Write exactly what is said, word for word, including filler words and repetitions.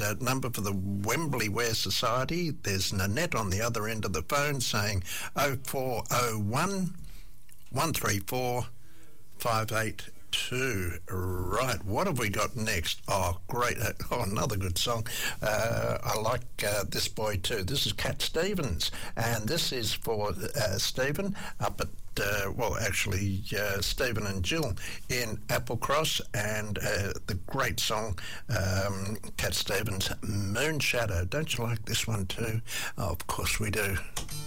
uh, number for the Wembley Wear Society. There's Nanette on the other end of the phone saying oh four oh one, one three four, five eight two. Right, what have we got next? Oh, great. Oh, another good song. Uh, I like uh, this boy too. This is Cat Stevens, and this is for uh, Stephen up at Uh, well, actually, uh, Stephen and Jill in Applecross, and uh, the great song, um, Cat Stevens, Moon Shadow. Don't you like this one too? Oh, of course we do.